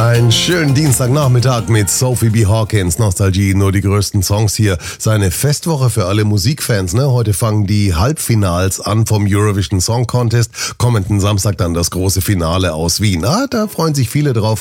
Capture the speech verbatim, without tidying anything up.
Einen schönen Dienstagnachmittag mit Sophie B. Hawkins, Nostalgie, nur die größten Songs hier. Seine Festwoche für alle Musikfans, ne? Heute fangen die Halbfinals an vom Eurovision Song Contest. Kommenden Samstag dann das große Finale aus Wien. Ah, da freuen sich viele drauf.